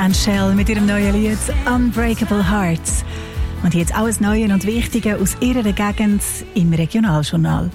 Band Shell mit ihrem neuen Lied «Unbreakable Hearts». Und jetzt alles Neue und Wichtige aus ihrer Gegend im Regionaljournal.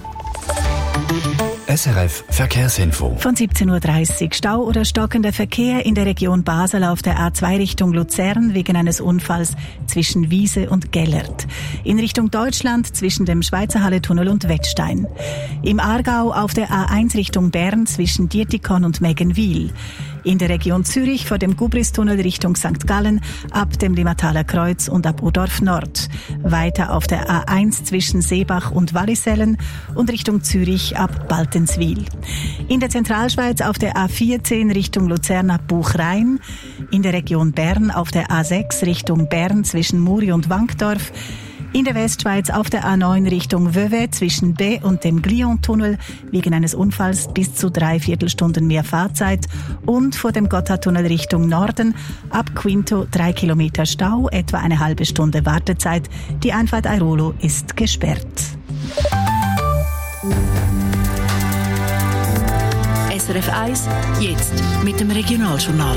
SRF Verkehrsinfo. Von 17.30 Uhr. Stau oder stockender Verkehr in der Region Basel auf der A2 Richtung Luzern wegen eines Unfalls zwischen Wiese und Gellert. In Richtung Deutschland zwischen dem Schweizer Halletunnel und Wettstein. Im Aargau auf der A1 Richtung Bern zwischen Dietikon und Meggenwil. In der Region Zürich vor dem Gubristunnel Richtung St. Gallen ab dem Limmataler Kreuz und ab Udorf Nord. Weiter auf der A1 zwischen Seebach und Wallisellen und Richtung Zürich ab Baltenswil. In der Zentralschweiz auf der A14 Richtung Luzern ab Buchrein. In der Region Bern auf der A6 Richtung Bern zwischen Muri und Wankdorf. In der Westschweiz auf der A9 Richtung Vevey zwischen B und dem Glion-Tunnel wegen eines Unfalls bis zu 3/4 Stunden mehr Fahrzeit und vor dem Gotthardtunnel Richtung Norden ab Quinto 3 Kilometer Stau, etwa eine halbe Stunde Wartezeit. Die Einfahrt Airolo ist gesperrt. SRF 1, jetzt mit dem Regionaljournal.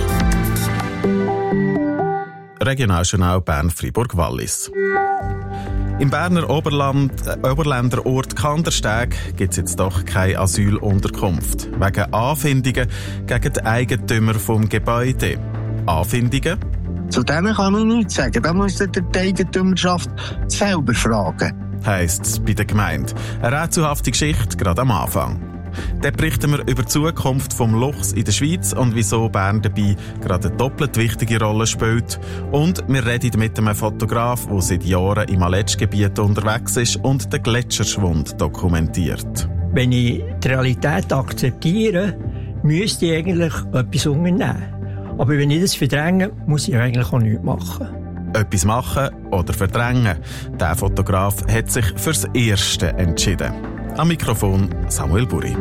Regionaljournal Bern-Fribourg-Wallis. Im Berner Oberländer Ort Kandersteg gibt es jetzt doch keine Asylunterkunft. Wegen Anfindungen gegen die Eigentümer vom Gebäude. Anfindungen? Zu denen kann ich nichts sagen. Da muss die Eigentümerschaft selber fragen. Heisst es bei der Gemeinde. Eine rätselhafte Geschichte gerade am Anfang. Dort berichten wir über die Zukunft vom Luchs in der Schweiz und wieso Bern dabei gerade eine doppelt wichtige Rolle spielt. Und wir reden mit einem Fotograf, der seit Jahren im Aletschgebiet unterwegs ist und den Gletscherschwund dokumentiert. Wenn ich die Realität akzeptiere, müsste ich eigentlich etwas unternehmen. Aber wenn ich das verdränge, muss ich eigentlich auch nichts machen. Etwas machen oder verdrängen. Der Fotograf hat sich fürs Erste entschieden. Am Mikrofon Samuel Buri.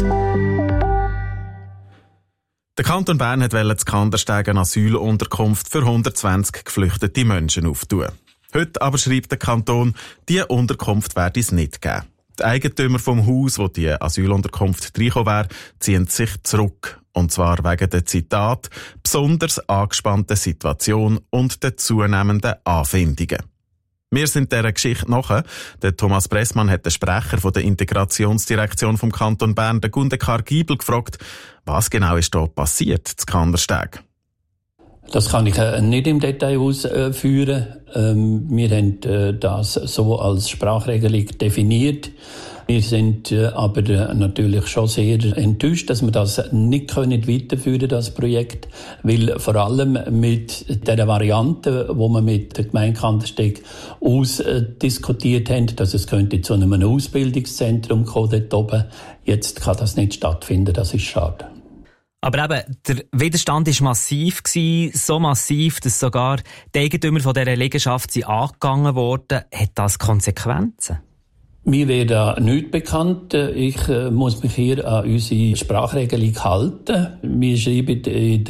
Der Kanton Bern wollte in Kandersteg eine Asylunterkunft für 120 geflüchtete Menschen auftun. Heute aber schreibt der Kanton, diese Unterkunft werde es nicht geben. Die Eigentümer vom Haus, wo die Asylunterkunft reingekommen wäre, ziehen sich zurück. Und zwar wegen der, Zitat, besonders angespannten Situation und der zunehmenden Anfindungen. Wir sind dieser Geschichte nachher. Der Thomas Pressmann hat den Sprecher von der Integrationsdirektion vom Kanton Bern, den Gundekar Giebel, gefragt, was genau ist da passiert zu Kandersteg? Das kann ich nicht im Detail ausführen. Wir haben das so als Sprachregelung definiert. Wir sind aber natürlich schon sehr enttäuscht, dass wir das nicht weiterführen können, das Projekt, weil vor allem mit der Variante, wo wir mit der Gemeinde Kandersteg ausdiskutiert haben, dass es könnte zu einem Ausbildungszentrum kommen dort oben. Jetzt kann das nicht stattfinden, das ist schade. Aber eben, der Widerstand war massiv, so massiv, dass sogar die Eigentümer von dieser Liegenschaft angegangen wurden. Hat das Konsequenzen? Mir wäre da nichts bekannt. Ich muss mich hier an unsere Sprachregelung halten. Wir schreiben in